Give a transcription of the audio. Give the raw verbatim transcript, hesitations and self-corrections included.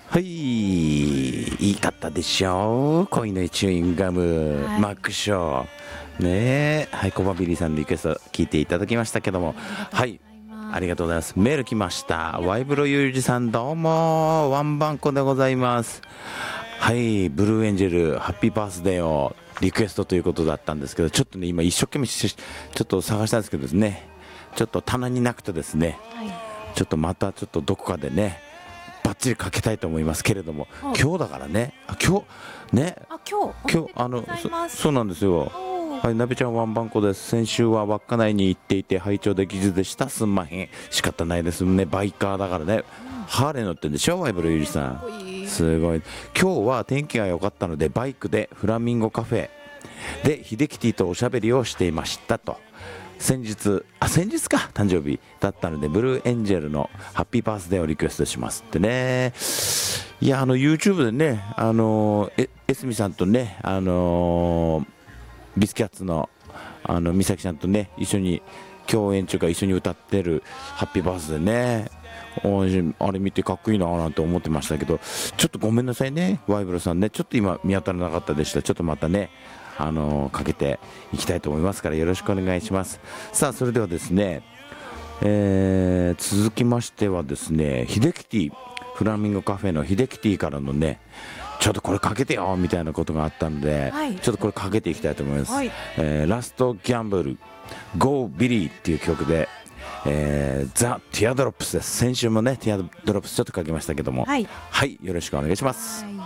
はい、いいかったでしょう。恋のチューインガム、はい、マックショーね。はい、コバビリーさんのリクエスト聞いていただきましたけども、はい、ありがとうございます。メール来ました。ワイブロユージさん、どうもワンバンコでございます。はい、ブルーエンジェルハッピーバースデーをリクエストということだったんですけど、ちょっとね今一生懸命ちょっと探したんですけどですね、ちょっと棚になくてですね、はい、ちょっとまたちょっとどこかでねバッチリかけたいと思いますけれども、はい、今日だからね、あ今日ね、 あ今日今日あの そ, そうなんですよ。はい、なべちゃんワンバンコです。先週は稚内に行っていて拝聴できずでした。すんまへん、仕方ないですね。バイカーだからね、うん、ハーレー乗ってるんでしょ、ワイブルユリさん。すごい。今日は天気が良かったのでバイクでフラミンゴカフェでヒデキティとおしゃべりをしていましたと。先日あ先日か誕生日だったのでブルーエンジェルのハッピーバースデーをリクエストしますってね。いやあの YouTube でね、あのー、えエスミさんとね、あのー、ビスキャッツのあの美咲ちゃんとね一緒に共演中か一緒に歌ってるハッピーバースデーね、あれ見てかっこいいななんて思ってましたけど、ちょっとごめんなさいねワイブロさんね、ちょっと今見当たらなかったでした。ちょっとまたねあのー、かけていきたいと思いますからよろしくお願いします。さあそれではですね、えー、続きましてはですね、ヒデキティフラミンゴカフェのヒデキティからのね、ちょっとこれかけてよみたいなことがあったので、はい、ちょっとこれかけていきたいと思います、はい。えー、ラストギャンブル Go ビリーっていう曲で、えー、ザ・ティアドロップスです。先週もねティアドロップスちょっとかけましたけども、はい、はい、よろしくお願いします。はい。